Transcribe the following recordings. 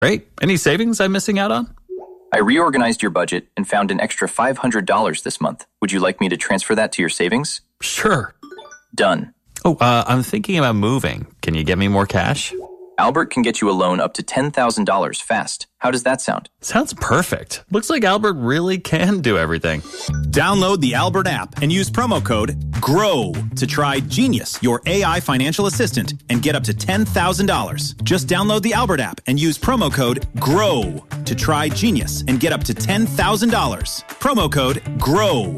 Great. Any savings I'm missing out on? I reorganized your budget and found an extra $500 this month. Would you like me to transfer that to your savings? Sure. Done. Oh, I'm thinking about moving. Can you get me more cash? Albert can get you a loan up to $10,000 fast. How does that sound? Sounds perfect. Looks like Albert really can do everything. Download the Albert app and use promo code GROW to try Genius, your AI financial assistant, and get up to $10,000. Just download the Albert app and use promo code GROW to try Genius and get up to $10,000. Promo code GROW.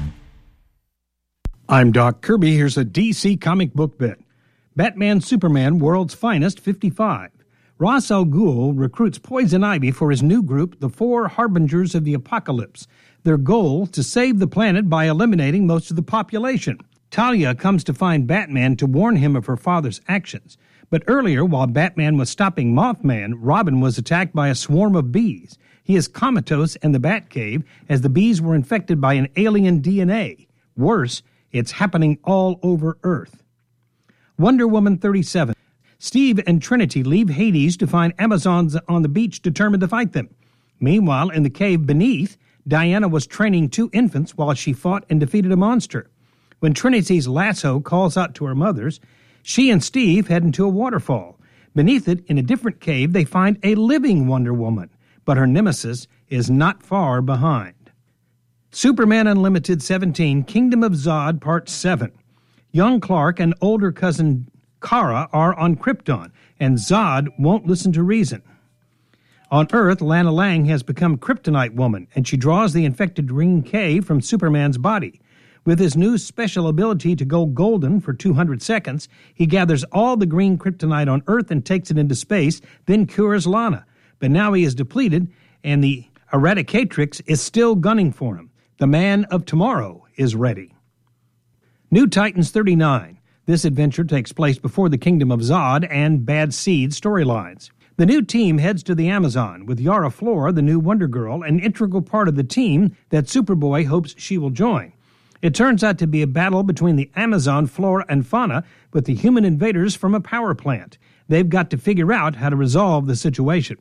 I'm Doc Kirby. Here's a DC comic book bit. Batman Superman World's Finest 55. Ra's al Ghul recruits Poison Ivy for his new group, the Four Harbingers of the Apocalypse. Their goal, to save the planet by eliminating most of the population. Talia comes to find Batman to warn him of her father's actions. But earlier, while Batman was stopping Mothman, Robin was attacked by a swarm of bees. He is comatose in the Batcave as the bees were infected by an alien DNA. Worse, it's happening all over Earth. Wonder Woman 37. Steve and Trinity leave Hades to find Amazons on the beach determined to fight them. Meanwhile, in the cave beneath, Diana was training two infants while she fought and defeated a monster. When Trinity's lasso calls out to her mothers, she and Steve head into a waterfall. Beneath it, in a different cave, they find a living Wonder Woman, but her nemesis is not far behind. Superman Unlimited 17, Kingdom of Zod, Part 7. Young Clark and older cousin Kara are on Krypton, and Zod won't listen to reason. On Earth, Lana Lang has become Kryptonite Woman, and she draws the infected Green K from Superman's body. With his new special ability to go golden for 200 seconds, he gathers all the green kryptonite on Earth and takes it into space, then cures Lana. But now he is depleted, and the Eradicatrix is still gunning for him. The Man of Tomorrow is ready. New Titans 39. This adventure takes place before the Kingdom of Zod and Bad Seed storylines. The new team heads to the Amazon, with Yara Flora, the new Wonder Girl, an integral part of the team that Superboy hopes she will join. It turns out to be a battle between the Amazon flora and fauna with the human invaders from a power plant. They've got to figure out how to resolve the situation.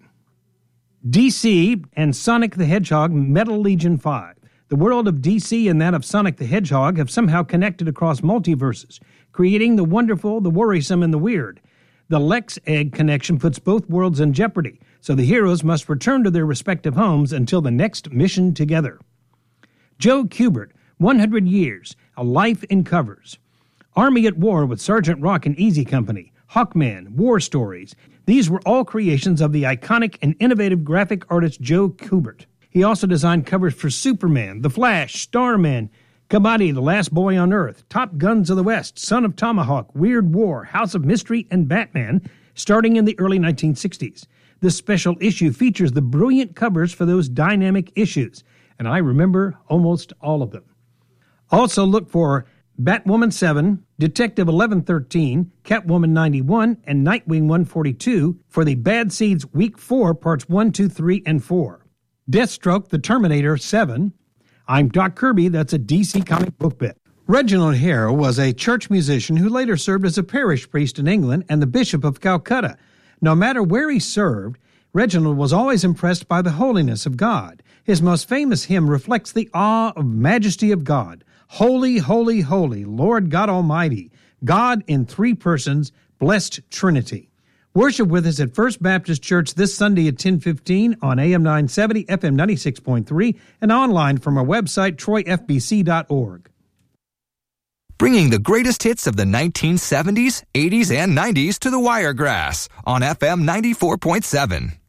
DC and Sonic the Hedgehog Metal Legion 5. The world of DC and that of Sonic the Hedgehog have somehow connected across multiverses, creating the wonderful, the worrisome, and the weird. The Lex Egg connection puts both worlds in jeopardy, so the heroes must return to their respective homes until the next mission together. Joe Kubert, 100 Years, A Life in Covers. Army at War with Sergeant Rock and Easy Company, Hawkman, War Stories. These were all creations of the iconic and innovative graphic artist Joe Kubert. He also designed covers for Superman, The Flash, Starman, Kabaddi, The Last Boy on Earth, Top Guns of the West, Son of Tomahawk, Weird War, House of Mystery, and Batman, starting in the early 1960s. This special issue features the brilliant covers for those dynamic issues, and I remember almost all of them. Also look for Batwoman 7, Detective 1113, Catwoman 91, and Nightwing 142 for the Bad Seeds Week 4, Parts 1, 2, 3, and 4. Deathstroke, The Terminator 7. I'm Doc Kirby. That's a DC comic book bit. Reginald Hare was a church musician who later served as a parish priest in England and the Bishop of Calcutta. No matter where he served, Reginald was always impressed by the holiness of God. His most famous hymn reflects the awe of majesty of God. Holy, holy, holy, Lord God Almighty, God in three persons, blessed Trinity. Worship with us at First Baptist Church this Sunday at 10:15 on AM 970, FM 96.3, and online from our website, troyfbc.org. Bringing the greatest hits of the 1970s, 80s, and 90s to the Wiregrass on FM 94.7.